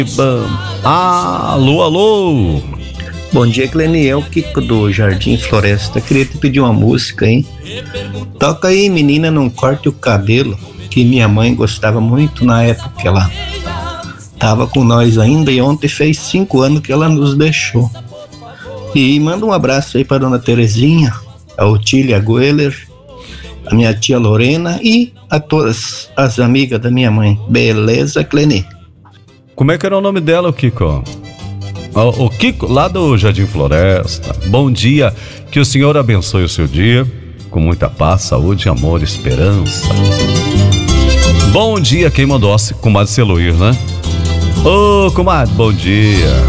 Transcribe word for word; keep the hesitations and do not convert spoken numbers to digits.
Alô, alô. Bom dia, Cleni, é o Kiko do Jardim Floresta. Queria te pedir uma música, hein? Toca aí, Menina Não Corte o Cabelo, que minha mãe gostava muito na época que ela tava com nós ainda, e ontem fez cinco anos que ela nos deixou. E manda um abraço aí pra dona Terezinha, a Otília Goeller, a minha tia Lorena e a todas as amigas da minha mãe. Beleza, Cleni? Como é que era o nome dela, o Kiko? O, o Kiko, lá do Jardim Floresta. Bom dia, que o Senhor abençoe o seu dia com muita paz, saúde, amor, esperança. Bom dia, quem mandou? Comadre Celuir, né? Ô, comadre, bom dia.